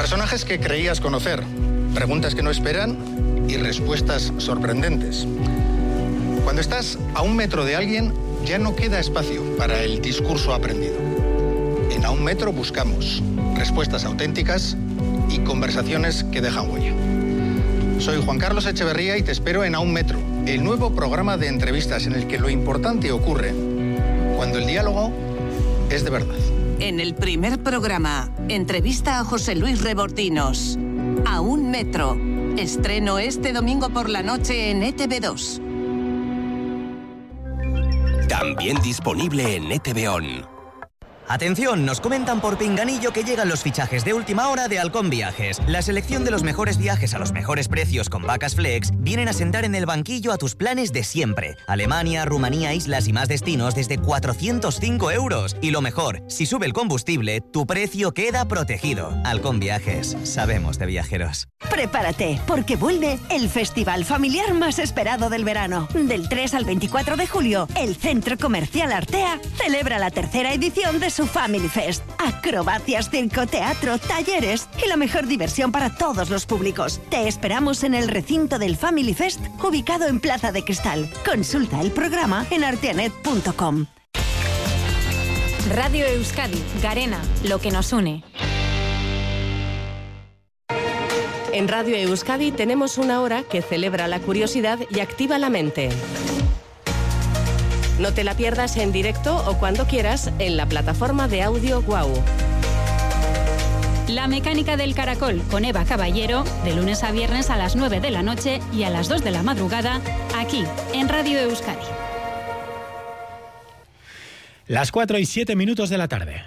Personajes que creías conocer, preguntas que no esperan y respuestas sorprendentes. Cuando estás a 1 metro de alguien, ya no queda espacio para el discurso aprendido. En A un metro buscamos respuestas auténticas y conversaciones que dejan huella. Soy Juan Carlos Echeverría y te espero en A un metro, el nuevo programa de entrevistas en el que lo importante ocurre cuando el diálogo es de verdad. En el primer programa, entrevista a José Luis Rebordinos. A un metro. Estreno este domingo por la noche en ETV2. También disponible en ETV On. Atención, nos comentan por pinganillo que llegan los fichajes de última hora de Halcón Viajes. La selección de los mejores viajes a los mejores precios con vacas flex vienen a sentar en el banquillo a tus planes de siempre. Alemania, Rumanía, islas y más destinos desde 405 euros. Y lo mejor, si sube el combustible, tu precio queda protegido. Halcón Viajes, sabemos de viajeros. Prepárate, porque vuelve el festival familiar más esperado del verano. Del 3 al 24 de julio, el Centro Comercial Artea celebra la 3ª edición de su Family Fest. Acrobacias, circo, teatro, talleres y la mejor diversión para todos los públicos. Te esperamos en el recinto del Family Fest, ubicado en Plaza de Cristal. Consulta el programa en arteanet.com. Radio Euskadi, Garena, lo que nos une. En Radio Euskadi tenemos una hora que celebra la curiosidad y activa la mente. No te la pierdas en directo o cuando quieras en la plataforma de audio Guau. La mecánica del caracol con Eva Caballero, de lunes a viernes a las 9 de la noche y a las 2 de la madrugada, aquí en Radio Euskadi. Las 4:07 de la tarde.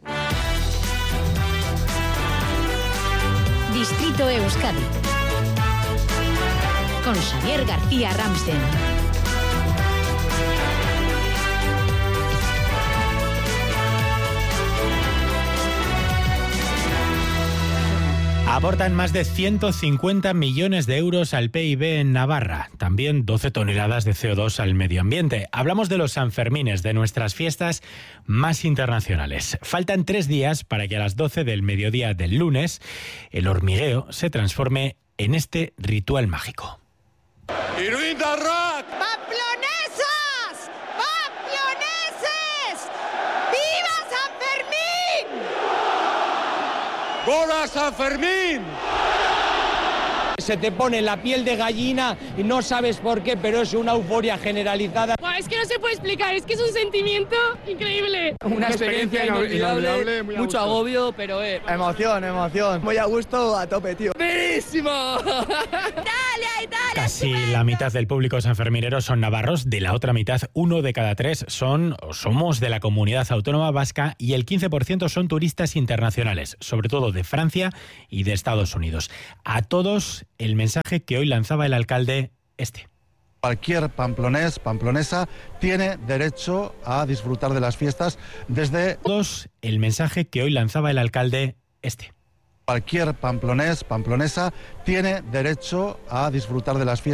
Distrito Euskadi. Con Xavier García Ramsten. Aportan más de 150 millones de euros al PIB en Navarra. También 12 toneladas de CO2 al medio ambiente. Hablamos de los Sanfermines, de nuestras fiestas más internacionales. Faltan 3 días para que a las 12 del mediodía del lunes el hormigueo se transforme en este ritual mágico. ¡Iruinda rock! ¡Pamplonesas! ¡Pamploneses! ¡Viva San Fermín! ¡Gora San Fermín! Se te pone la piel de gallina y no sabes por qué, pero es una euforia generalizada. Es que no se puede explicar, es que es un sentimiento increíble. Una experiencia inolvidable, mucho agobio, pero Emoción. Muy a gusto, a tope, tío. ¡Buenísimo! ¡Dale! Casi la mitad del público sanferminero son navarros, de la otra mitad, 1 de cada 3 somos de la comunidad autónoma vasca y el 15% son turistas internacionales, sobre todo de Francia y de Estados Unidos. A todos el mensaje que hoy lanzaba el alcalde Cualquier pamplonés, pamplonesa, tiene derecho a disfrutar de las fiestas desde... El mensaje que hoy lanzaba el alcalde Cualquier pamplonés, pamplonesa, tiene derecho a disfrutar de las fiestas